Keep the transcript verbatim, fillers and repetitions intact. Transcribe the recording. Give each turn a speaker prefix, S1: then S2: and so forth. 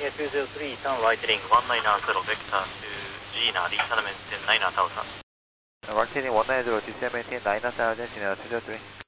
S1: two zero three, turn right heading one nine zero, vector to Gina, descend maintain nine thousand.
S2: Right heading one nine zero, descend maintain nine thousand, Gina two zero three.